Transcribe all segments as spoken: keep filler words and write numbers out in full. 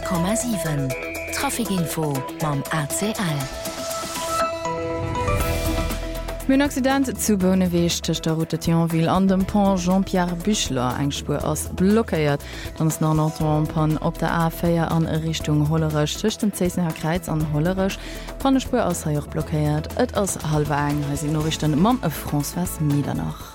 Komma sieben Trafikinfo mam A C L. Min Accident zu Bonneweeg tech der Route Thionville an dem Pont Jean-Pierre Büchler eng Spur ass blockéiert, danns na Pan op der A vier an Richtung Hollerech tech dem Zeessenher Kreiz an Hollerech, Panne Spur ass ha joch blockéiert, et ass halbe eng hasi Norrichten mam e François Miedernach.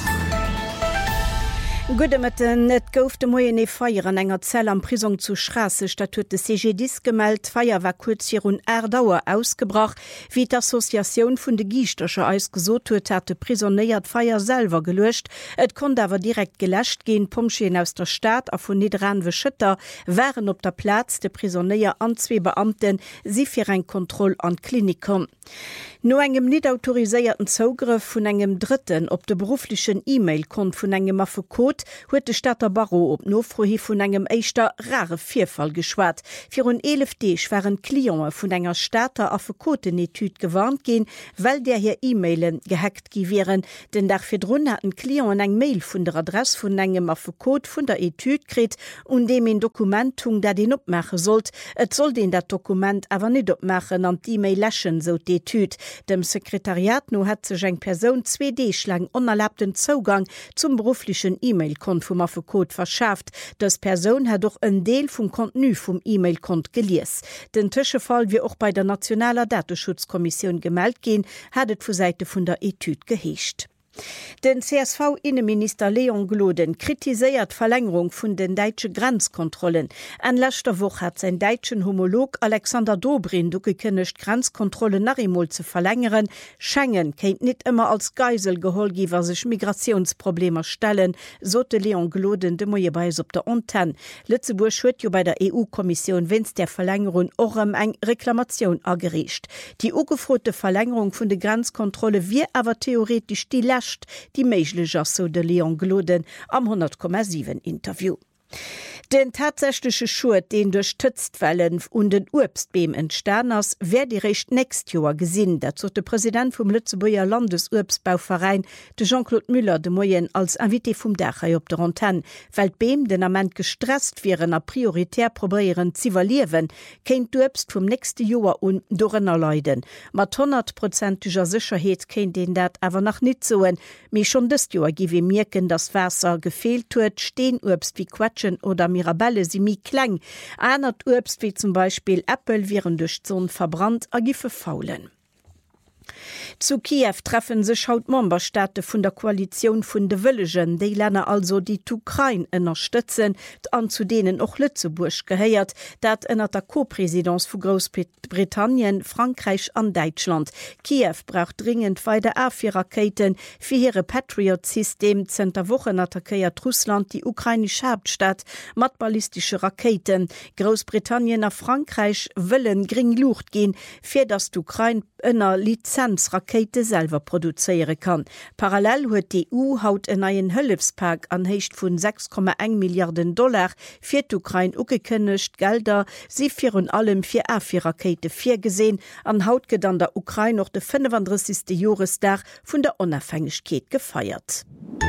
Gudemeten net gouf de Moien e Feier an enger Zell am Prisung zu Strasse dat huet de C G dis gemeldt, Feier war kurz hier un Erdauer ausgebracht, wie d'Assoziatioun vun de Giichtercher eis gesot huet hat de prisonéiert Feier selver gelecht, et kon awer direkt gelächt gin Pomscheen aus der Staat a vun Niederranwe Schëtter wären op der Platz de Prisonéier an zwee Beamten si fir eng Kontroll an Klinikum. No engem net autoriséierten Zougriff vun engem Dritten op de beruflichen E-Mail kont vun engem Affekot huet de Stadter Barreau op Nofrohi vun engem éichter rare Vierfall geschwaart. Fir un elf Deeg waren Klioe vun enger Staater Affekotenetyd gewarnt gin, well der hier E-Mailen gehackt giwieren, denn der fir runn hat Klioen eng Mail vun der Adress vun engem Affekot vun der Etyd krit und dem en Dokumentung der den opmache sollt. Et soll den dat Dokument awer net opmachen an d'E-Mail lächen so d'Etyd. Dem Sekretariat no hat sech eng Person zwei Deeg lang onerlaubten Zugang zum beruflichen E-Mail-Kont vum Affekot verschafft. Das Person hat doch en Deel vum Kontinu vum E-Mail-Kont gelies. Den Tëschefall wie auch bei der Nationaler Datenschutzkommission gemeldt gin, hat et vu Seite vun der Etyd geheescht. Den C S V-Innenminister Leon Gloden kritiséiert Verlängerung vun den deitsche Grenzkontrollen. An letzter Woche hat sein deitschen Homolog Alexander Dobrin du gekënnecht Grenzkontrolle nachimol zu verlängeren. Schengen kennt nicht immer als Geisel geholgiwer sich Migrationsprobleme stellen, sote Leon Gloden de Moje beis op der Antenne. Lützeburg huet jo bei der E U-Kommission wenns der Verlängerung orem eng Reklamation agerecht. Die ugefrote Verlängerung vun de Grenzkontrolle wie aber theoretisch die Lächt die meiglech so de Leon Gloden am hundert Komma sieben Interview. Den tatsächliche Schuld, den durch Tütztwellen und den Urbstbeem entstanden ist, wer die recht nächst Jahr gesinn. Dazu der Präsident vom Lützeburger Landesurbsbauverein, de Jean-Claude Müller, de Moyen als Invité vom Dach op der Antenne. Weil Beem den Amment gestresst wären, a prioritär probieren zu evaluieren, kennt Urbst vom nächsten Jahr und Dorrenner leiden. Mit hundertprozentiger Sicherheit kennt den dat aber noch nicht so. Mir schon das Jahr give mirken, dass Wasser gefehlt wird, stehen Urbst wie Quatschen oder Mirabelle sie mi klang. Einert Urbst wie zum Beispiel Äppel wären durch Zon verbrannt, a gife faulen. Zu Kiew treffen sich haut Memberstaate vun der Koalition vun de Wëllegen, déi Länder also die d'Ukraine unterstützen, an zu denen auch Lützeburg geheiert, dat ënner der Co-Präsidence vu Großbritannien, Frankreich an Deutschland. Kiew braucht dringend weiter A vier Raketen fir ihre Patriot-System. Zenter Wochen attackiert Russland die ukrainische Hauptstadt mat ballistische Raketen. Großbritannien a Frankreich wëllen gering Lucht gehen, fir dass d'Ukraine ënner Lizenzrakete selber produzieren kann. Parallel huet die E U haut en neien Hëllefspak an Hecht vun sechs Komma eins Milliarden Dollar fir d'Ukraine ugekënnecht Gelder, sie fir un allem fir A vier Rakete vier gesehen, an haut gedan der Ukraine noch de fünfunddreißigste Joresdag vun der Unabhängigkeit gefeiert.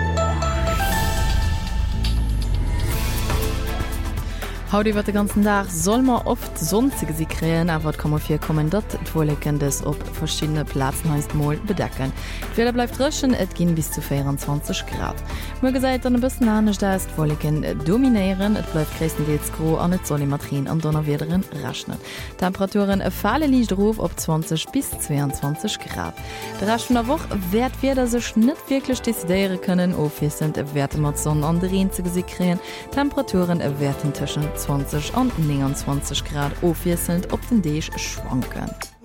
Haut iwwer den ganzen Tag soll man oft sonstige sie kräen, aber kann man fir kommen dat wolekendes op verschiedene Platzen heist Mol bedecken. Weder bleibt röschen, et gin bis zu vierundzwanzig Grad. Mo seit an bisssen hanisch da ist woleken dominieren, et bleibt gräendeels gro an net Solimatrien an Donnerwederen raschnet. Temperaturen e falle Lichtruf op zwanzig bis zweiundzwanzig Grad. Der rasch der Woche werd weder sech net wirklich desideiere können offiessend e Werte mat Sonne an de Reen ze gesi kräen. Temperaturen e Werten tschen zwanzig an neunundzwanzig Grad offiessend op den Deeg schwanken.